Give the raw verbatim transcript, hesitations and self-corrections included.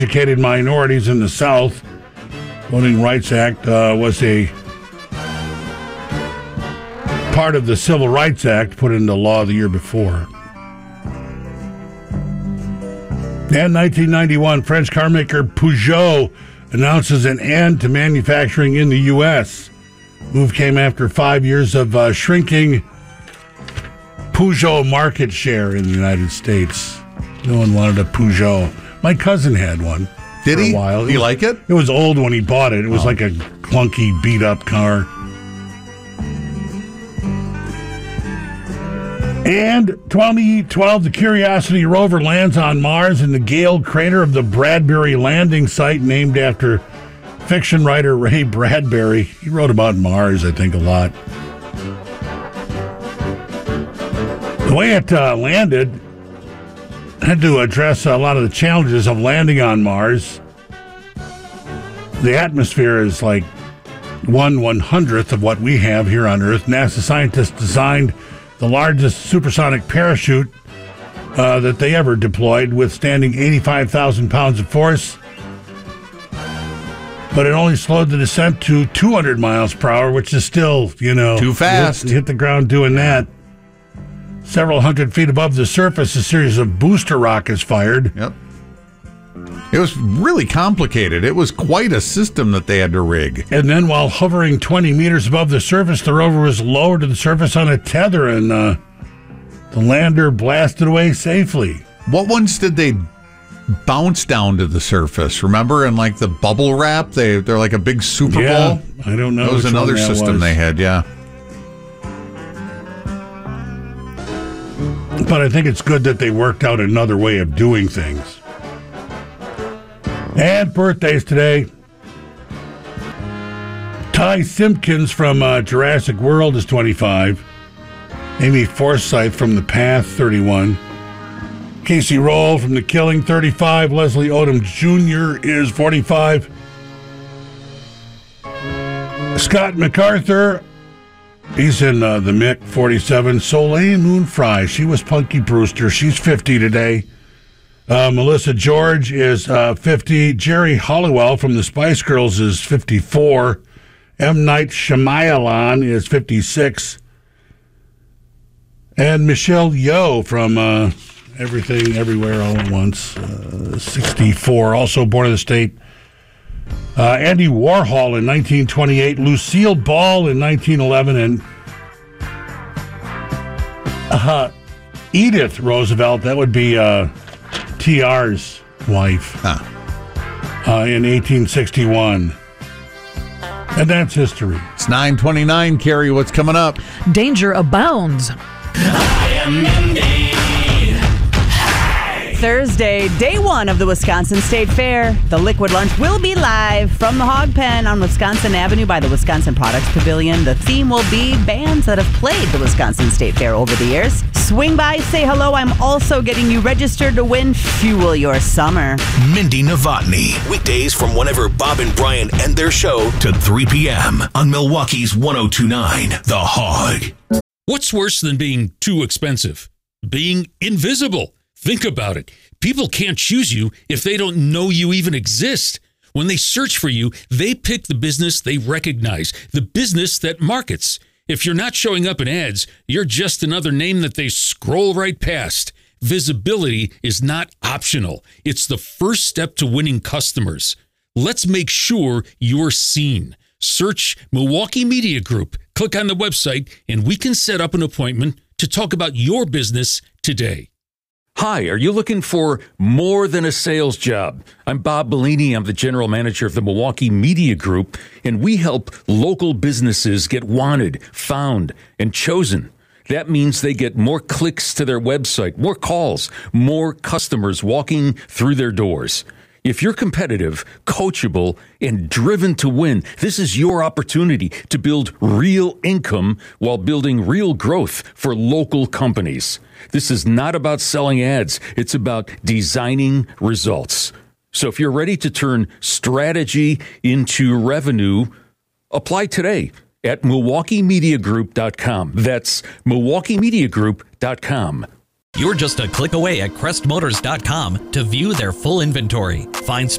Educated minorities in the South. Voting Rights Act uh, was a part of the Civil Rights Act put into law the year before. And nineteen ninety-one, French carmaker Peugeot announces an end to manufacturing in the U S. Move came after five years of uh, shrinking Peugeot market share in the United States. No one wanted a Peugeot. My cousin had one. Did for he? A while. Did he like it? It was old when he bought it. It was oh. like a clunky, beat-up car. And twenty twelve, the Curiosity rover lands on Mars in the Gale crater of the Bradbury landing site, named after fiction writer Ray Bradbury. He wrote about Mars, I think, a lot. The way it uh, landed had to address a lot of the challenges of landing on Mars. The atmosphere is like one one-hundredth of what we have here on Earth. NASA scientists designed the largest supersonic parachute uh, that they ever deployed, withstanding eighty-five thousand pounds of force. But it only slowed the descent to two hundred miles per hour, which is still, you know... Too fast. Hit, hit the ground doing that. Several hundred feet above the surface, a series of booster rockets fired. Yep. It was really complicated. It was quite a system that they had to rig. And then while hovering twenty meters above the surface, the rover was lowered to the surface on a tether, and uh, the lander blasted away safely. What ones did they bounce down to the surface? Remember, in like the bubble wrap, they, they're like a big Super yeah, Bowl? I don't know. That was another that system was. they had, yeah. But I think it's good that they worked out another way of doing things. And birthdays today. Ty Simpkins from uh, Jurassic World is twenty-five. Amy Forsythe from The Path, thirty-one. Casey Roll from The Killing, thirty-five. Leslie Odom Junior is forty-five. Scott MacArthur, he's in uh, The Mick, forty-seven. Soleil Moon Frye, she was Punky Brewster. She's fifty today. Uh, Melissa George is uh, fifty. Jerry Halliwell from the Spice Girls is fifty-four. M. Night Shyamalan is fifty-six. And Michelle Yeoh from uh, Everything Everywhere All at Once, uh, sixty-four. Also born in the state. Uh, Andy Warhol in nineteen twenty-eight. Lucille Ball in nineteen eleven. And uh, Edith Roosevelt, that would be... Uh, T R's wife, huh. uh, in eighteen sixty-one. And that's history. It's nine twenty-nine, Carrie. What's coming up? Danger abounds. I am Mindy. Thursday, day one of the Wisconsin State Fair. The Liquid Lunch will be live from the Hog Pen on Wisconsin Avenue by the Wisconsin Products Pavilion. The theme will be bands that have played the Wisconsin State Fair over the years. Swing by, say hello. I'm also getting you registered to win Fuel Your Summer. Mindy Novotny. Weekdays from whenever Bob and Brian end their show to three p.m. on Milwaukee's one oh two point nine The Hog. What's worse than being too expensive? Being invisible. Think about it. People can't choose you if they don't know you even exist. When they search for you, they pick the business they recognize, the business that markets. If you're not showing up in ads, you're just another name that they scroll right past. Visibility is not optional. It's the first step to winning customers. Let's make sure you're seen. Search Milwaukee Media Group. Click on the website, and we can set up an appointment to talk about your business today. Hi, are you looking for more than a sales job? I'm Bob Bellini. I'm the general manager of the Milwaukee Media Group, and we help local businesses get wanted, found, and chosen. That means they get more clicks to their website, more calls, more customers walking through their doors. If you're competitive, coachable, and driven to win, this is your opportunity to build real income while building real growth for local companies. This is not about selling ads. It's about designing results. So if you're ready to turn strategy into revenue, apply today at Milwaukee Media Group dot com. That's Milwaukee Media Group dot com. You're just a click away at crest motors dot com to view their full inventory. Find